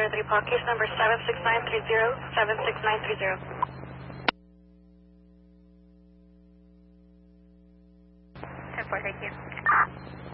3, Paul. Case number 76930, 76930. 10-4, thank you.